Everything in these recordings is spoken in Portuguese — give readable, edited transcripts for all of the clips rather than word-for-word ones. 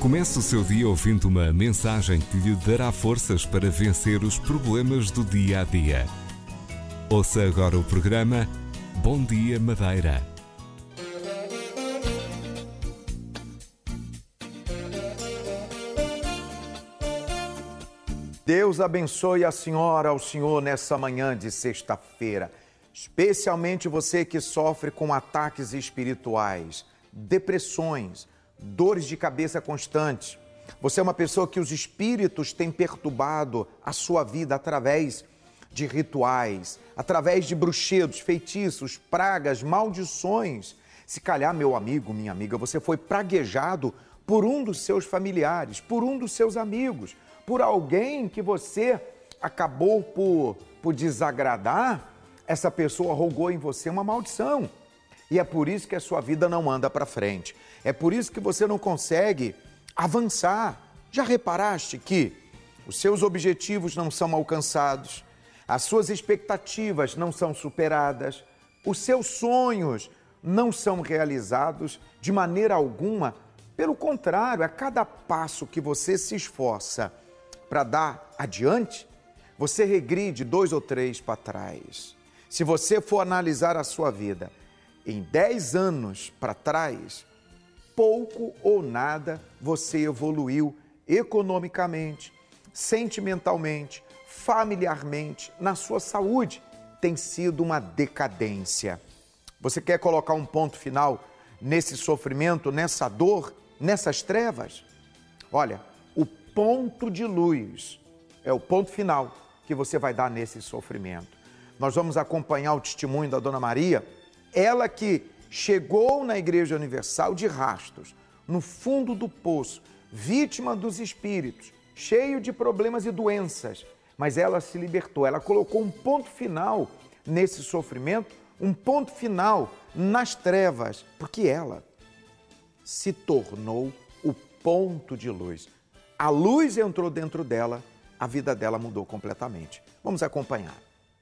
Comece o seu dia ouvindo uma mensagem que lhe dará forças para vencer os problemas do dia a dia. Ouça agora o programa Bom Dia Madeira. Deus abençoe a senhora, ao senhor, nessa manhã de sexta-feira. Especialmente você que sofre com ataques espirituais, depressões, dores de cabeça constantes. Você é uma pessoa que os espíritos têm perturbado a sua vida através de rituais, através de bruxedos, feitiços, pragas, maldições. Se calhar, meu amigo, minha amiga, você foi praguejado por um dos seus familiares, por um dos seus amigos, por alguém que você acabou por desagradar. Essa pessoa rogou em você uma maldição. E é por isso que a sua vida não anda para frente. É por isso que você não consegue avançar. Já reparaste que os seus objetivos não são alcançados, as suas expectativas não são superadas, os seus sonhos não são realizados de maneira alguma? Pelo contrário, a cada passo que você se esforça para dar adiante, você regride 2 ou 3 para trás. Se você for analisar a sua vida em 10 anos para trás, pouco ou nada você evoluiu economicamente, sentimentalmente, familiarmente, na sua saúde. Tem sido uma decadência. Você quer colocar um ponto final nesse sofrimento, nessa dor, nessas trevas? Olha, o ponto de luz é o ponto final que você vai dar nesse sofrimento. Nós vamos acompanhar o testemunho da Dona Maria, ela que chegou na Igreja Universal de Rastos, no fundo do poço, vítima dos espíritos, cheio de problemas e doenças, mas ela se libertou, ela colocou um ponto final nesse sofrimento, um ponto final nas trevas, porque ela se tornou o ponto de luz. A luz entrou dentro dela, a vida dela mudou completamente. Vamos acompanhar.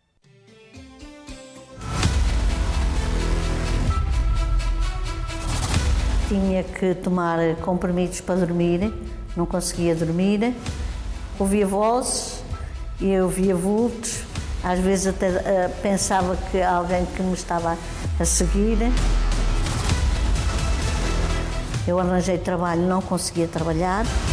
Tinha que tomar comprimidos para dormir, não conseguia dormir, ouvia vozes e eu via vultos, às vezes até pensava que alguém que me estava a seguir. Eu arranjei trabalho, não conseguia trabalhar.